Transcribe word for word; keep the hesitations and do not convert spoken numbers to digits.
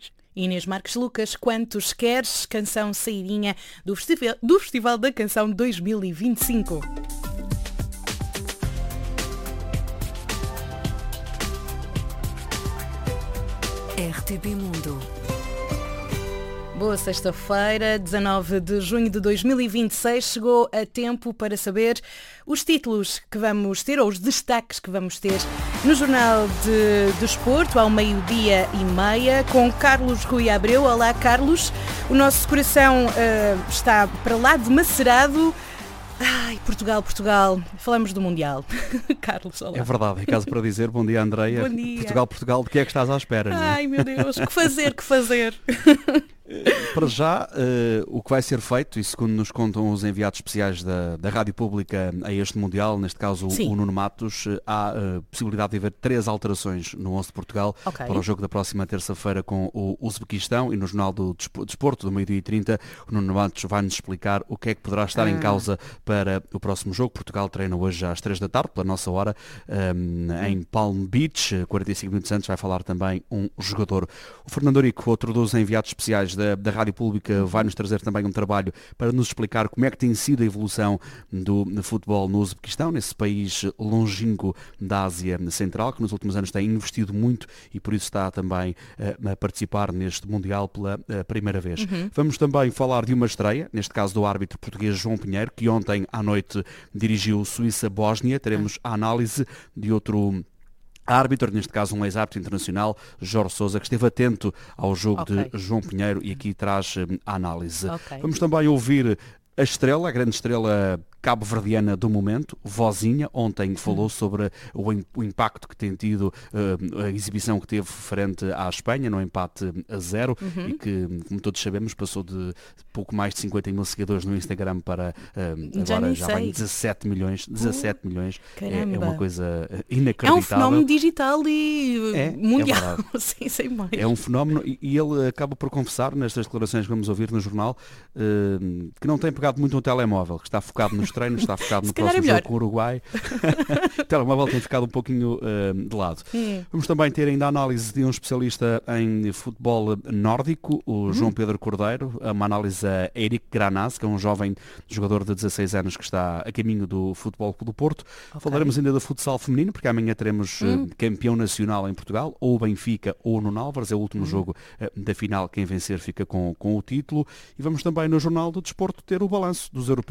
Inês Marques Lucas, Quantos Queres? Canção saidinha do Festival, do Festival da Canção dois mil e vinte e cinco. R T P Mundo. Boa sexta-feira, dezanove de junho de dois mil e vinte e seis. Chegou a tempo para saber os títulos que vamos ter, ou os destaques que vamos ter no Jornal de Desporto, ao meio-dia e meia, com Carlos Rui Abreu. Olá, Carlos. O nosso coração uh, está para lá de Macerado. Ai, Portugal, Portugal. Falamos do Mundial. Carlos, olá. É verdade, é caso para dizer. Bom dia, Andreia. Bom dia. Portugal, Portugal, de que é que estás à espera? Não é? Ai, meu Deus, que fazer, que fazer. Para já, uh, o que vai ser feito, e segundo nos contam os enviados especiais da, da Rádio Pública a este Mundial, neste caso o, o Nuno Matos, uh, há uh, possibilidade de haver três alterações no onze de Portugal okay. para o jogo da próxima terça-feira com o Uzbequistão, e no Jornal do Desporto, do meio-dia e trinta, o Nuno Matos vai-nos explicar o que é que poderá estar ah. em causa para o próximo jogo. Portugal treina hoje às três da tarde, pela nossa hora, um, em Palm Beach, quarenta e cinco minutos antes vai falar também um jogador. O Fernando Eurico, outro dos enviados especiais da, da Rádio Pública, vai-nos trazer também um trabalho para nos explicar como é que tem sido a evolução do futebol no Uzbequistão, nesse país longínquo da Ásia Central, que nos últimos anos tem investido muito e por isso está também uh, a participar neste Mundial pela uh, primeira vez. Uhum. Vamos também falar de uma estreia, neste caso do árbitro português João Pinheiro, que ontem à noite dirigiu Suíça-Bósnia. Teremos a análise de outro árbitro, neste caso um ex-árbitro internacional, Jorge Sousa, que esteve atento ao jogo okay. de João Pinheiro e aqui traz a análise. Okay. Vamos também ouvir a estrela, a grande estrela cabo-verdiana do momento, Vozinha, ontem falou sobre o, o impacto que tem tido uh, a exibição que teve frente à Espanha, no empate a zero, uhum. e que, como todos sabemos, passou de pouco mais de cinquenta mil seguidores no Instagram para uh, já agora já sei. vai dezassete milhões. dezassete uh, milhões é, é uma coisa inacreditável. É um fenómeno digital e é, mundial. É, Sim, sem mais. É um fenómeno e, e ele acaba por confessar, nestas declarações que vamos ouvir no jornal, uh, que não tem pegado muito no telemóvel, que está focado nos treinos, está focado no próximo é jogo com o Uruguai. O telemóvel tem ficado um pouquinho uh, de lado. Hum. Vamos também ter ainda a análise de um especialista em futebol nórdico, o hum. João Pedro Cordeiro, uma análise a Eric Granaz, que é um jovem jogador de dezasseis anos que está a caminho do Futebol Clube do Porto. Okay. Falaremos ainda do futsal feminino, porque amanhã teremos hum. uh, campeão nacional em Portugal, ou o Benfica ou o Nuno Álvares, é o último hum. jogo uh, da final, quem vencer fica com, com o título. E vamos também no Jornal do Desporto ter o balanço dos europeus